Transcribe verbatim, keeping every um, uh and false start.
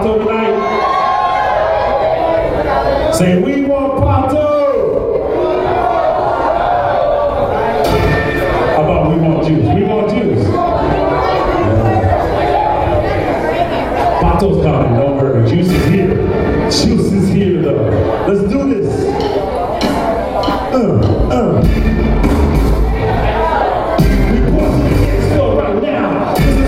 Pato tonight? Say, we want Pato. How about we want juice? We want juice. Pato's coming, don't worry. Juice is here. Juice